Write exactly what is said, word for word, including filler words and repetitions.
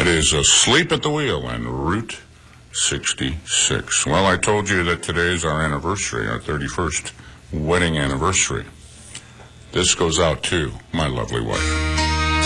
That is Asleep at the Wheel and Route sixty-six. Well, I told you that today is our anniversary, our thirty-first wedding anniversary. This goes out to my lovely wife.